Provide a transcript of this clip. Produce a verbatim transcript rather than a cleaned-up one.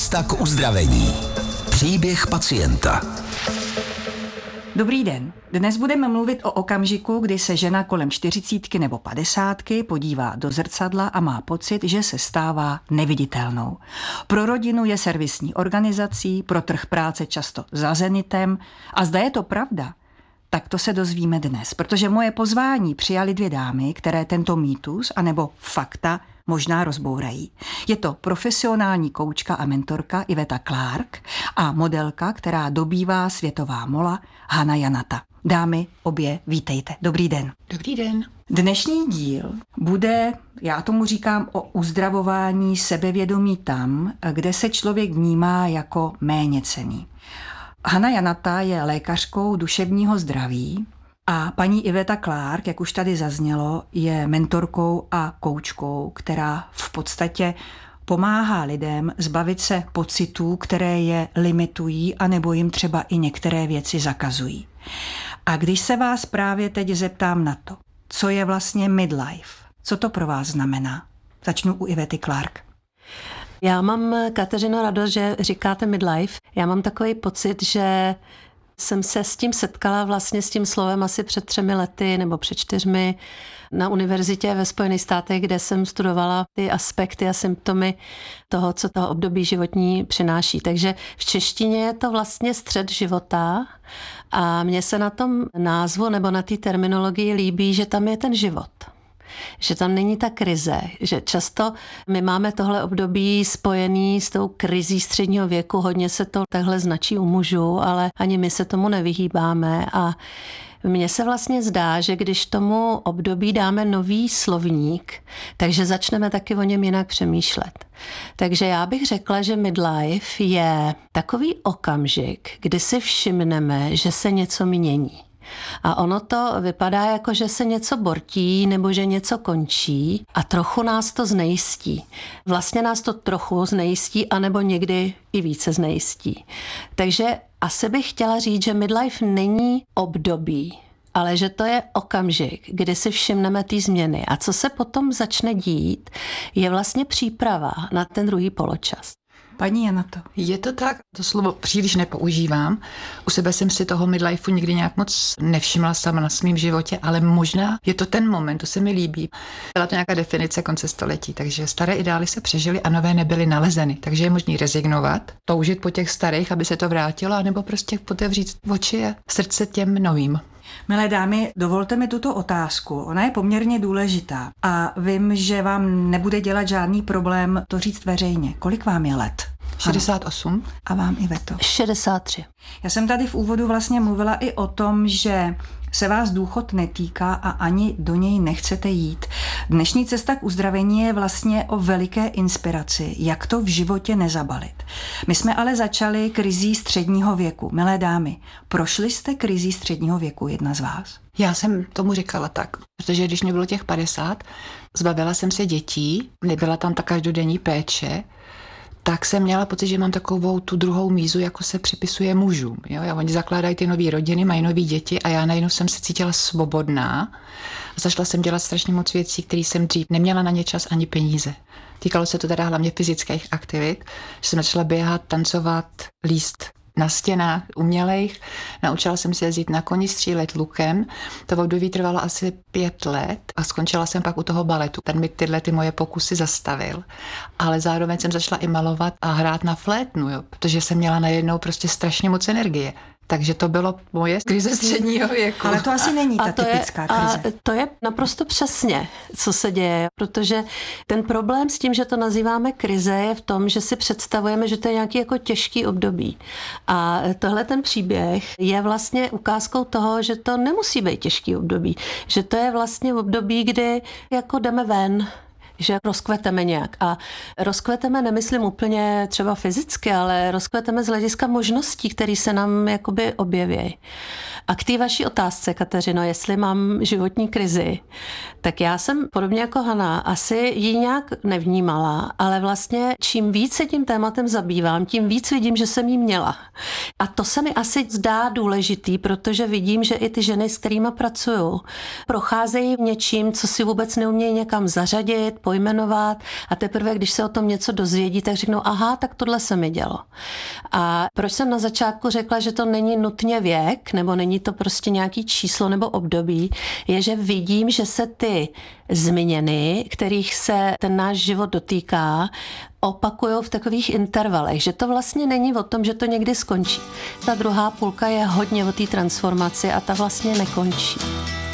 Cesta k uzdravení. Příběh pacienta. Dobrý den. Dnes budeme mluvit o okamžiku, kdy se žena kolem čtyřicítky nebo padesátky podívá do zrcadla a má pocit, že se stává neviditelnou. Pro rodinu je servisní organizací, pro trh práce často za zenitem. A zda je to pravda, tak to se dozvíme dnes, protože moje pozvání přijali dvě dámy, které tento mýtus anebo fakta možná rozbourají. Je to profesionální koučka a mentorka Iveta Clark a modelka, která dobývá světová mola, Hana Janata. Dámy, obě, vítejte. Dobrý den. Dobrý den. Dnešní díl bude, já tomu říkám, o uzdravování sebevědomí tam, kde se člověk vnímá jako méněcenný. Hana Janata je lékařkou duševního zdraví a paní Iveta Clark, jak už tady zaznělo, je mentorkou a koučkou, která v podstatě pomáhá lidem zbavit se pocitů, které je limitují anebo jim třeba i některé věci zakazují. A když se vás právě teď zeptám na to, co je vlastně midlife, co to pro vás znamená? Začnu u Ivety Clark. Já mám, Kateřino, radost, že říkáte midlife. Já mám takový pocit, že jsem se s tím setkala vlastně s tím slovem asi před třemi lety nebo před čtyřmi na univerzitě ve Spojených státech, kde jsem studovala ty aspekty a symptomy toho, co toho období životní přináší. Takže v češtině je to vlastně střed života a mně se na tom názvu nebo na té terminologii líbí, že tam je ten život. Že tam není ta krize, že často my máme tohle období spojený s tou krizí středního věku, hodně se to takhle značí u mužů, ale ani my se tomu nevyhýbáme a mně se vlastně zdá, že když tomu období dáme nový slovník, takže začneme taky o něm jinak přemýšlet. Takže já bych řekla, že midlife je takový okamžik, kdy si všimneme, že se něco mění. A ono to vypadá jako, že se něco bortí nebo že něco končí a trochu nás to znejistí. Vlastně nás to trochu znejistí anebo někdy i více znejistí. Takže asi bych chtěla říct, že midlife není období, ale že to je okamžik, kdy si všimneme ty změny. A co se potom začne dít, je vlastně příprava na ten druhý poločas. Paní Janato. Je to tak, to slovo příliš nepoužívám. U sebe jsem si toho midlifeu nikdy nějak moc nevšimla sama na svém životě, ale možná je to ten moment, to se mi líbí. Byla to nějaká definice konce století, takže staré ideály se přežily a nové nebyly nalezeny. Takže je možný rezignovat, toužit po těch starých, aby se to vrátilo, anebo prostě otevřít oči a srdce těm novým. Milé dámy, dovolte mi tuto otázku. Ona je poměrně důležitá a vím, že vám nebude dělat žádný problém to říct veřejně. Kolik vám je let? šedesát osm. A vám, Iveto? šedesát tři. Já jsem tady v úvodu vlastně mluvila i o tom, že se vás důchod netýká a ani do něj nechcete jít. Dnešní cesta k uzdravení je vlastně o veliké inspiraci, jak to v životě nezabalit. My jsme ale začali krizí středního věku. Milé dámy, prošli jste krizí středního věku, jedna z vás? Já jsem tomu říkala tak, protože když mě bylo těch padesát, zbavila jsem se dětí, nebyla tam ta každodenní péče, tak jsem měla pocit, že mám takovou tu druhou mízu, jako se připisuje mužům. Jo? A oni zakládají ty nový rodiny, mají nový děti a já najednou jsem se cítila svobodná. A zašla jsem dělat strašně moc věcí, které jsem dřív neměla na ně čas ani peníze. Týkalo se to teda hlavně fyzických aktivit, že jsem začala běhat, tancovat, líst na stěnách umělejch. Naučila jsem se jezdit na koni, střílet lukem. To období trvalo asi pět let a skončila jsem pak u toho baletu. Ten mi tyhle ty moje pokusy zastavil. Ale zároveň jsem začala i malovat a hrát na flétnu, jo, protože jsem měla najednou prostě strašně moc energie. Takže to bylo moje krize středního věku. Ale to asi není ta a to typická je, krize. A to je naprosto přesně, co se děje, protože ten problém s tím, že to nazýváme krize, je v tom, že si představujeme, že to je nějaký jako těžký období. A tohle ten příběh je vlastně ukázkou toho, že to nemusí být těžký období. Že to je vlastně období, kdy jako jdeme ven, že rozkveteme nějak. A rozkveteme nemyslím úplně třeba fyzicky, ale rozkveteme z hlediska možností, které se nám jakoby objeví. A k té vaší otázce, Kateřino, jestli mám životní krizi, tak já jsem podobně jako Hana asi ji nějak nevnímala, ale vlastně čím víc se tím tématem zabývám, tím víc vidím, že jsem jí měla. A to se mi asi zdá důležitý, protože vidím, že i ty ženy, s kterými pracuju, procházejí něčím, co si vůbec neumějí někam zařadit, pojmenovat a teprve, když se o tom něco dozvědí, tak řeknou, aha, tak tohle se mi dělo. A proč jsem na začátku řekla, že to není nutně věk, nebo není to prostě nějaký číslo nebo období, je, že vidím, že se ty změny, kterých se ten náš život dotýká, opakují v takových intervalech, že to vlastně není o tom, že to někdy skončí. Ta druhá půlka je hodně o té transformaci a ta vlastně nekončí.